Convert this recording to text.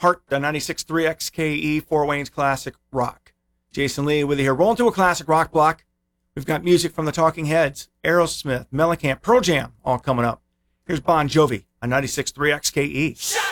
Heart, the 96.3 XKE, Fort Wayne's Classic Rock. Jason Lee with you here. Rolling to a classic rock block. We've got music from the Talking Heads, Aerosmith, Mellencamp, Pearl Jam, all coming up. Here's Bon Jovi on 96.3 XKE.